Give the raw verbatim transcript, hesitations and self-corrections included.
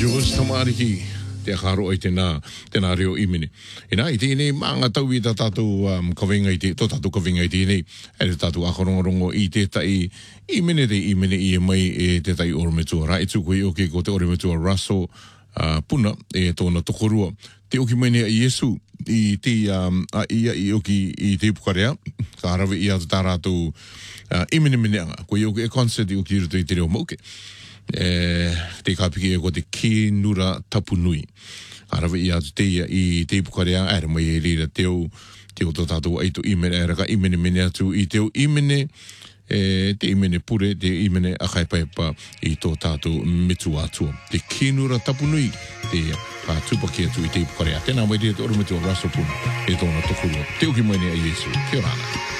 George tamariki te haro ai tena tena reo imini. Ina i tēnei maanga tau i ta tātou um, kawenga i te, tō tātou kawenga i tēnei, e te tātou akarongorongo i te tai imini te imini i e mai e te tai Orometua. Ra i tuku i oke ko te Orometua Russell uh, Puna e tōna tokorua. Te oki mai nea i Yesu i te um, a ia i oki i te pukarea, ka harawe i atu tā rātou uh, imini mineanga. Ko i oki e concert i oki i ruto i te reo mauke. Eh, te kapiki e ko te Kinura Tapunui. Arawe i atu te ia i te pukarea, aere mai e rira teo, teo tō tātou aitu imene, aere ka imene mene atu i teo imene, eh, te imene pure, te imene akaipaepa i tō tātou mitu atua. Te Kinura Tapunui, te ka tupaki atu i te pukarea. Tēnā mai rira te Orometua Russell Puna, e tōna tokurua. Te uki mai nea Yesu, kia rana.